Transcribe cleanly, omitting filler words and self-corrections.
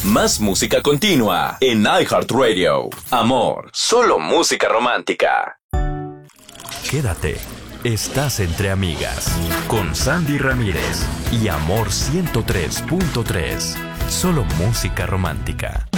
Más música continua en iHeartRadio. Amor, solo música romántica. Quédate. Estás entre amigas. Con Sandy Ramírez y Amor 103.3. Solo música romántica.